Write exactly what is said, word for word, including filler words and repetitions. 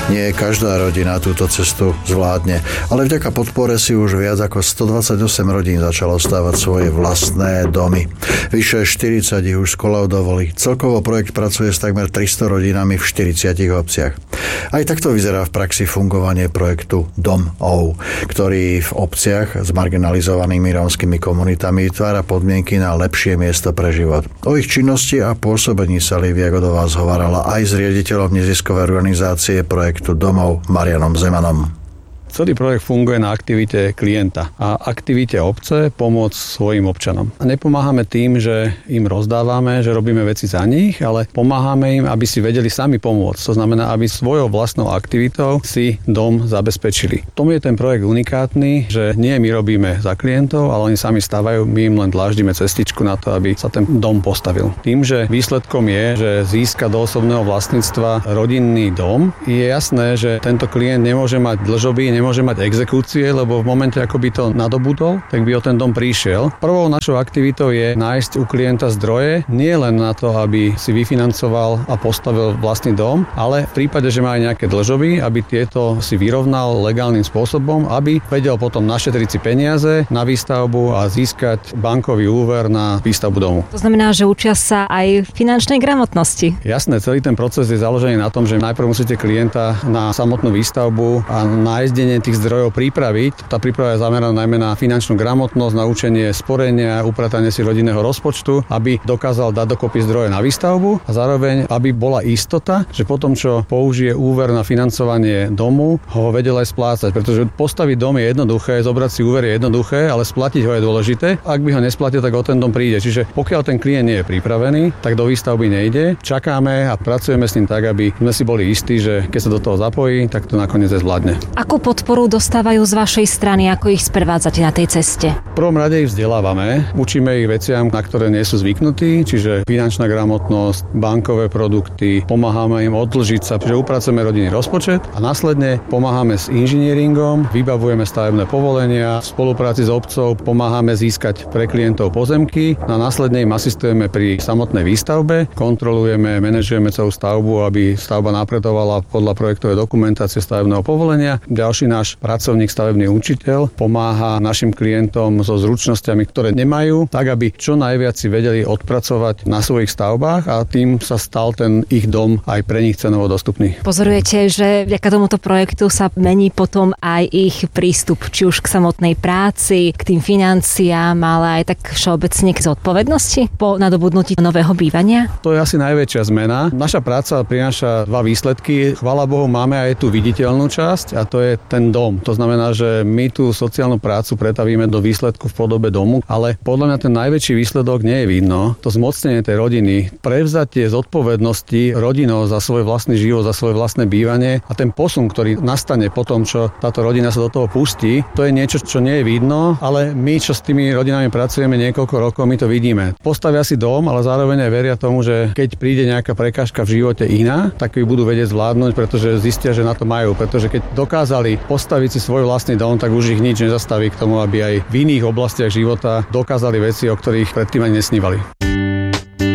Nie každá rodina túto cestu zvládne, ale vďaka podpore si už viac ako stodvadsaťosem rodín začalo stavať svoje vlastné domy. Vyše štyridsať ich už skolaudovali. Celkovo projekt pracuje s takmer tristo rodinami v štyridsiatich obciach. Aj takto vyzerá v praxi fungovanie projektu Dom-ov, ktorý v obciach s marginalizovanými rómskymi komunitami vytvára podmienky na lepšie miesto pre život. O ich činnosti a pôsobení sa Lívia Godová zhovarala aj s riaditeľom neziskovej organizácie projektu Domov Marianom Zemanom. Celý projekt funguje na aktivite klienta a aktivite obce pomôcť svojim občanom. A nepomáhame tým, že im rozdávame, že robíme veci za nich, ale pomáhame im, aby si vedeli sami pomôcť. To znamená, aby svojou vlastnou aktivitou si dom zabezpečili. Tom je ten projekt unikátny, že nie my robíme za klientov, ale oni sami stavajú, my im len dláždime cestičku na to, aby sa ten dom postavil. Tým, že výsledkom je, že získa do osobného vlastníctva rodinný dom, je jasné, že tento klient nemôže mať dlžoby, nemôže môže mať exekúcie, lebo v momente, ako by to nadobudol, tak by o ten dom prišiel. Prvou našou aktivitou je nájsť u klienta zdroje, nie len na to, aby si vyfinancoval a postavil vlastný dom, ale v prípade, že má aj nejaké dlžoby, aby tieto si vyrovnal legálnym spôsobom, aby vedel potom našetriť si peniaze na výstavbu a získať bankový úver na výstavbu domu. To znamená, že učia sa aj finančnej gramotnosti. Jasné, celý ten proces je založený na tom, že najprv musíte klienta na samotnú výstavbu a nájdenie tých zdrojov pripraviť. Tá príprava je zameraná najmä na finančnú gramotnosť, naučenie sporenia, upratanie si rodinného rozpočtu, aby dokázal dať dokopy zdroje na výstavbu a zároveň, aby bola istota, že potom, čo použije úver na financovanie domu, ho vedel aj splácať, pretože postaviť dom je jednoduché, zobrať si úver je jednoduché, ale splatiť ho je dôležité. Ak by ho nesplatil, tak o ten dom príde. Čiže pokiaľ ten klient nie je pripravený, tak do výstavby nejde. Čakáme a pracujeme s ním tak, aby sme si boli istí, že keď sa do toho zapojí, tak to nakoniec zvládne. Akú podporu dostávajú z vašej strany, ako ich sprevádzate na tej ceste? V prvom rade ich vzdelávame, učíme ich veciam, na ktoré nie sú zvyknutí, čiže finančná gramotnosť, bankové produkty, pomáhame im odlžiť sa, čiže upracujeme rodinný rozpočet a následne pomáhame s inžinieringom, vybavujeme stavebné povolenia, v spolupráci s obcou pomáhame získať pre klientov pozemky a následne im asistujeme pri samotnej výstavbe, kontrolujeme, manažujeme celú stavbu, aby stavba napredovala podľa projektovej dokumentácie stavebného povolenia. Ďalší náš pracovník, stavebný učiteľ, pomáha našim klientom so zručnosťami, ktoré nemajú, tak aby čo najviac si vedeli odpracovať na svojich stavbách a tým sa stal ten ich dom aj pre nich cenovo dostupný. Pozorujete, že vďaka tomuto projektu sa mení potom aj ich prístup, či už k samotnej práci, k tým financiám, ale aj tak všeobecne k zodpovednosti po nadobudnutí nového bývania? To je asi najväčšia zmena. Naša práca prináša dva výsledky. Chvála Bohu, máme aj tú viditeľnú časť a to je ten dom. To znamená, že my tú sociálnu prácu pretavíme do výsledku v podobe domu, ale podľa mňa ten najväčší výsledok nie je vidno. To zmocnenie tej rodiny, prevzatie zodpovednosti rodinou za svoj vlastný život, za svoje vlastné bývanie a ten posun, ktorý nastane po tom, čo táto rodina sa do toho pustí, to je niečo, čo nie je vidno, ale my, čo s tými rodinami pracujeme niekoľko rokov, my to vidíme. Postavia si dom, ale zároveň aj veria tomu, že keď príde nejaká prekážka v živote iná, tak ju budú vedieť zvládnuť, pretože zistia, že na to majú, pretože keď dokázali postaviť si svoj vlastný dom, tak už ich nič nezastaví k tomu, aby aj v iných oblastiach života dokázali veci, o ktorých predtým ani nesnívali.